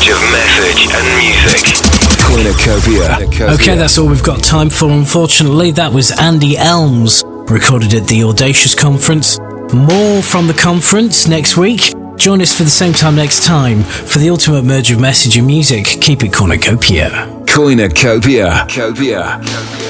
merge of message and music. Cornucopia. Okay, that's all we've got time for, unfortunately. That was Andy Elms, recorded at the Audacious Conference. More from the conference next week. Join us for the same time next time for the ultimate merge of message and music. Keep it Cornucopia. Cornucopia.